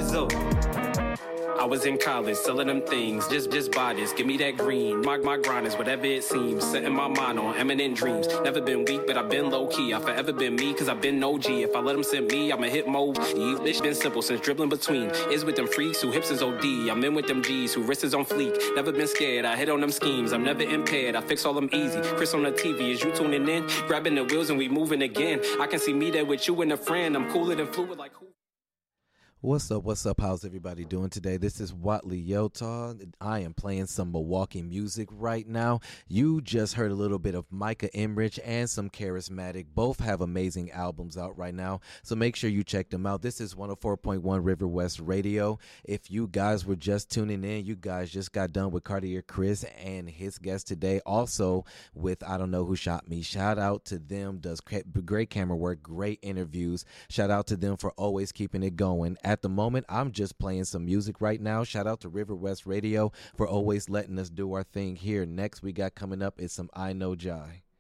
rise up. I was in college, selling them things, just buy this, give me that green. My grind is whatever it seems, setting my mind on eminent dreams. Never been weak, but I've been low-key. I've forever been me, cause I've been OG. If I let them send me, I'ma hit Mo. It's been simple since dribbling between. Is with them freaks who hips is OD. I'm in with them G's who wrist is on fleek. Never been scared, I hit on them schemes. I'm never impaired, I fix all them easy. Chris on the TV, is you tuning in? Grabbing the wheels and we moving again. I can see me there with you and a friend. I'm cooler than fluid like who? What's up? How's everybody doing today? This is Watley Yota. I am playing some Milwaukee music right now. You just heard a little bit of Micah Emrich and some Charismatic. Both have amazing albums out right now, so make sure you check them out. This is 104.1 River West Radio. If you guys were just tuning in, you guys just got done with Cartier Chris and his guest today. Also with I Don't Know Who Shot Me. Shout out to them. Does great camera work, great interviews. Shout out to them for always keeping it going. At the moment, I'm just playing some music right now. Shout out to River West Radio for always letting us do our thing here. Next we got coming up is some I Know Jai.